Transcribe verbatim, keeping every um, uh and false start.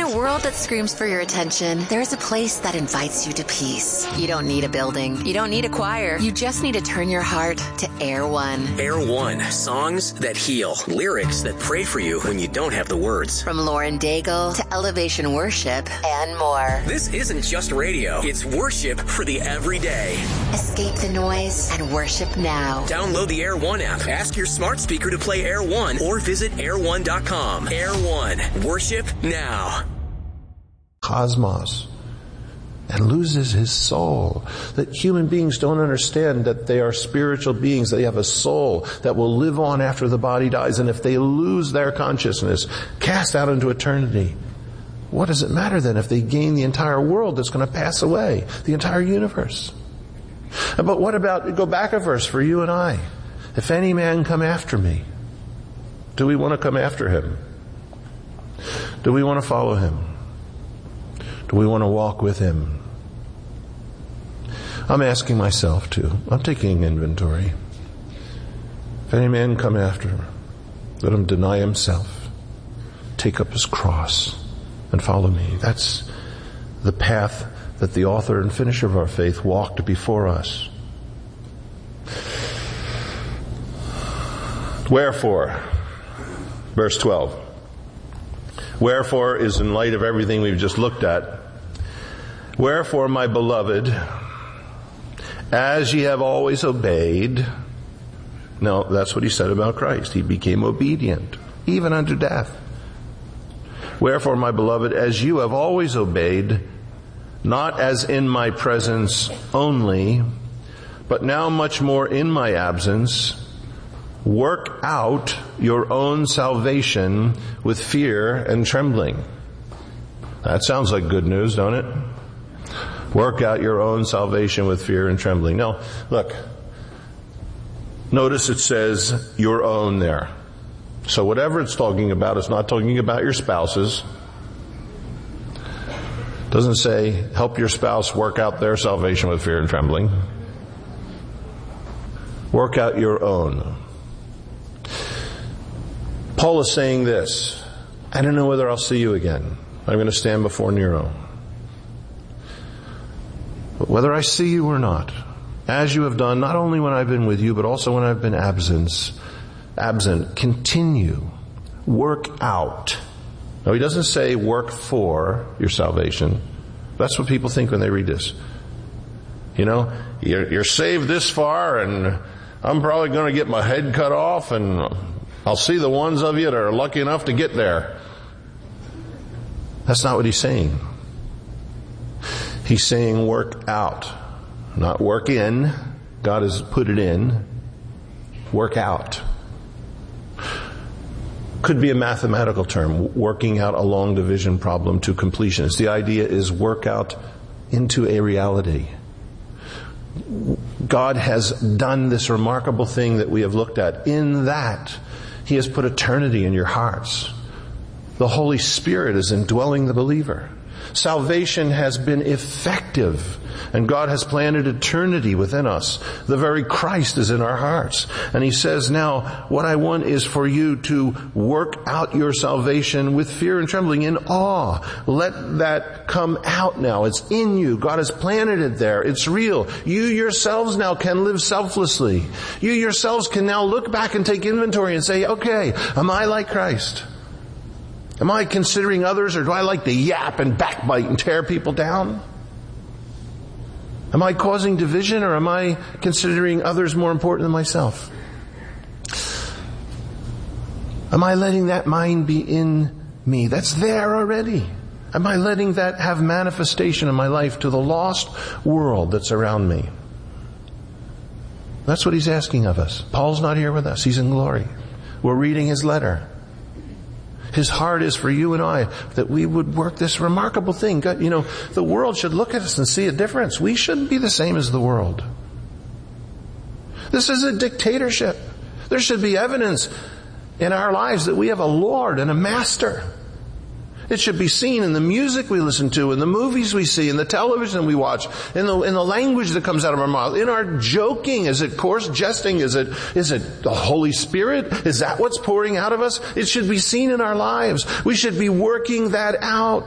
a world that screams for your attention, there's a place that invites you to peace. You don't need a building. You don't need a choir. You just need to turn your heart to Air One. Air One. Songs that heal. Lyrics that pray for you when you don't have the words. From Lauren Daigle to Elevation Worship and more. This isn't just radio. It's worship for the everyday. Escape the noise and worship now. Download the Air One app. Ask your smart speaker to play Air One or visit air one dot com. Air One. Worship now. Cosmos. And loses his soul. That human beings don't understand that they are spiritual beings. They have a soul that will live on after the body dies. And if they lose their consciousness, cast out into eternity, what does it matter then if they gain the entire world that's going to pass away? The entire universe. But what about, go back a verse for you and I. If any man come after me, do we want to come after him? Do we want to follow him? Do we want to walk with him? I'm asking myself too. I'm taking inventory. If any man come after him, let him deny himself, take up his cross, and follow me. That's the path that the author and finisher of our faith walked before us. Wherefore, verse twelve. Wherefore is in light of everything we've just looked at. Wherefore, my beloved, as ye have always obeyed. No, that's what he said about Christ. He became obedient, even unto death. Wherefore, my beloved, as you have always obeyed, not as in my presence only, but now much more in my absence, work out your own salvation with fear and trembling. That sounds like good news, don't it? Work out your own salvation with fear and trembling. Now, look, notice it says your own there. So whatever it's talking about, it's not talking about your spouses. It doesn't say help your spouse work out their salvation with fear and trembling. Work out your own. Paul is saying this: I don't know whether I'll see you again. I'm going to stand before Nero. But whether I see you or not, as you have done not only when I've been with you, but also when I've been absent, absent, continue, work out. Now he doesn't say work for your salvation. That's what people think when they read this. You know, you're, you're saved this far, and I'm probably going to get my head cut off, and I'll see the ones of you that are lucky enough to get there. That's not what he's saying. He's saying work out, not work in. God has put it in. Work out. Could be a mathematical term, working out a long division problem to completion. It's the idea is work out into a reality. God has done this remarkable thing that we have looked at. In that, He has put eternity in your hearts. The Holy Spirit is indwelling the believer. Salvation has been effective, and God has planted eternity within us. The very Christ is in our hearts. And He says, now, what I want is for you to work out your salvation with fear and trembling, in awe. Let that come out now. It's in you. God has planted it there. It's real. You yourselves now can live selflessly. You yourselves can now look back and take inventory and say, okay, am I like Christ? Am I considering others, or do I like to yap and backbite and tear people down? Am I causing division, or am I considering others more important than myself? Am I letting that mind be in me? That's there already. Am I letting that have manifestation in my life to the lost world that's around me? That's what he's asking of us. Paul's not here with us. He's in glory. We're reading his letter. His heart is for you and I that we would work this remarkable thing. God, you know, the world should look at us and see a difference. We shouldn't be the same as the world. This is a dictatorship. There should be evidence in our lives that we have a Lord and a Master. It should be seen in the music we listen to, in the movies we see, in the television we watch, in the in the language that comes out of our mouth, in our joking. Is it coarse jesting? Is it is it the Holy Spirit? Is that what's pouring out of us? It should be seen in our lives. We should be working that out.